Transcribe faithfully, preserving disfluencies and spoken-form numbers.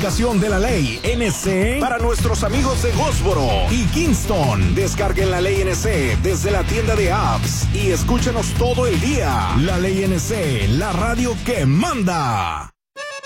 de la ley N C para nuestros amigos de Goldsboro y Kingston. Descarguen la ley N C desde la tienda de apps y escúchenos todo el día. La ley N C, la radio que manda.